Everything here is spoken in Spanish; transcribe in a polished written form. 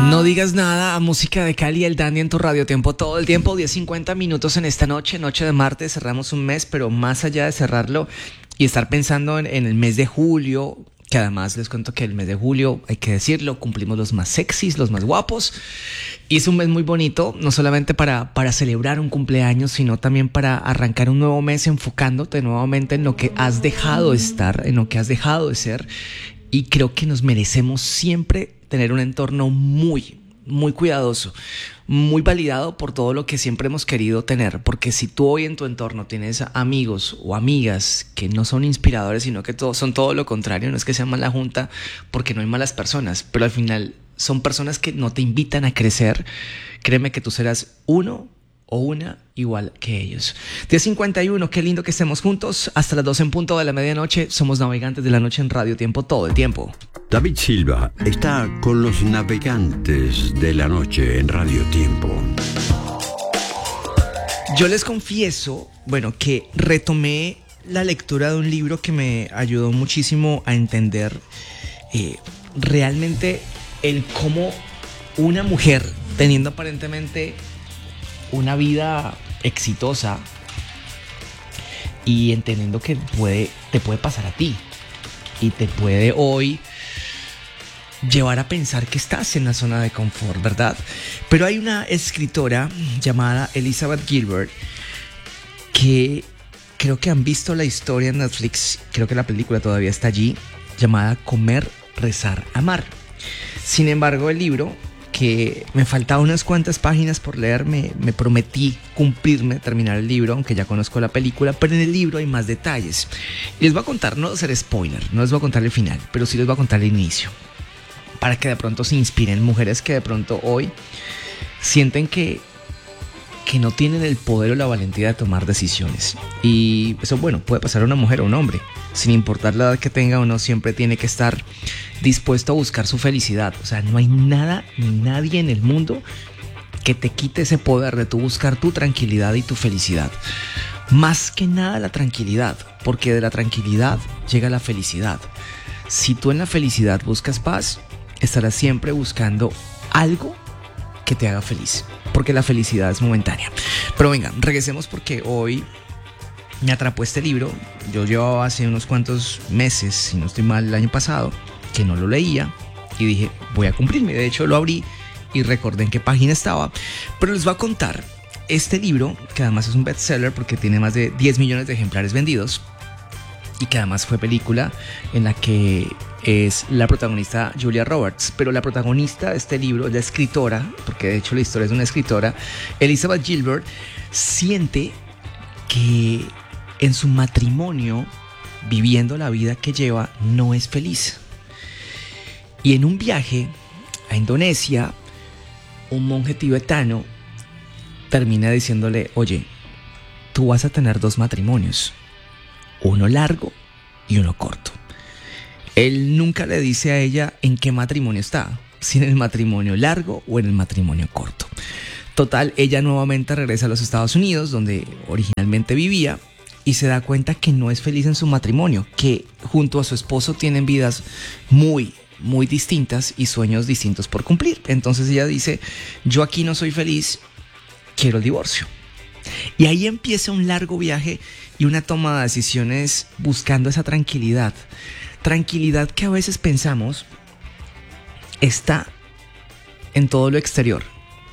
No digas nada, a música de Cali, el Dandy en tu radio tiempo todo el tiempo, 10:50 minutos en esta noche de martes, cerramos un mes, pero más allá de cerrarlo y estar pensando en el mes de julio, que además les cuento que el mes de julio, hay que decirlo, cumplimos los más sexys, los más guapos, y es un mes muy bonito, no solamente para celebrar un cumpleaños, sino también para arrancar un nuevo mes enfocándote nuevamente en lo que has dejado de estar, en lo que has dejado de ser, y creo que nos merecemos siempre tener un entorno muy cuidadoso, muy validado por todo lo que siempre hemos querido tener, porque si tú hoy en tu entorno tienes amigos o amigas que no son inspiradores, sino que son todo lo contrario, no es que sea mala junta, porque no hay malas personas, pero al final son personas que no te invitan a crecer, créeme que tú serás uno o una igual que ellos. 10:51, qué lindo que estemos juntos hasta las 12 en punto de la medianoche. Somos Navegantes de la Noche en Radio Tiempo todo el tiempo. David Silva está con los Navegantes de la Noche en Radio Tiempo. Yo les confieso, que retomé la lectura de un libro que me ayudó muchísimo a entender realmente el cómo una mujer, teniendo aparentemente una vida exitosa y entendiendo que te puede pasar a ti y te puede hoy llevar a pensar que estás en la zona de confort, ¿verdad? Pero hay una escritora llamada Elizabeth Gilbert que creo que han visto la historia en Netflix, creo que la película todavía está allí, llamada Comer, Rezar, Amar. Sin embargo, el libro, que me faltaban unas cuantas páginas por leer, me prometí terminar el libro, aunque ya conozco la película, pero en el libro hay más detalles. Y les voy a contar, no hacer spoiler, no les voy a contar el final, pero sí les voy a contar el inicio, para que de pronto se inspiren mujeres que de pronto hoy sienten que no tienen el poder o la valentía de tomar decisiones. Y eso, puede pasar a una mujer o a un hombre, sin importar la edad que tenga, uno siempre tiene que estar dispuesto a buscar su felicidad. O sea, no hay nada ni nadie en el mundo que te quite ese poder de tú buscar tu tranquilidad y tu felicidad. Más que nada la tranquilidad, porque de la tranquilidad llega la felicidad. Si tú en la felicidad buscas paz, estarás siempre buscando algo que te haga feliz, porque la felicidad es momentánea. Pero venga, regresemos, porque hoy me atrapó este libro. Yo llevaba hace unos cuantos meses, si no estoy mal, el año pasado, que no lo leía, y dije, voy a cumplirme. De hecho, lo abrí y recordé en qué página estaba. Pero les voy a contar este libro, que además es un bestseller porque tiene más de 10 millones de ejemplares vendidos, y que además fue película, en la que es la protagonista Julia Roberts. Pero la protagonista de este libro es la escritora, porque de hecho la historia es de una escritora, Elizabeth Gilbert, siente que en su matrimonio, viviendo la vida que lleva, no es feliz. Y en un viaje a Indonesia, un monje tibetano termina diciéndole, oye, tú vas a tener 2 matrimonios, uno largo y uno corto. Él nunca le dice a ella en qué matrimonio está, si en el matrimonio largo o en el matrimonio corto. Total, ella nuevamente regresa a los Estados Unidos, donde originalmente vivía, y se da cuenta que no es feliz en su matrimonio, que junto a su esposo tienen vidas muy distintas y sueños distintos por cumplir. Entonces ella dice, yo aquí no soy feliz, quiero el divorcio. Y ahí empieza un largo viaje y una toma de decisiones buscando esa tranquilidad que a veces pensamos está en todo lo exterior,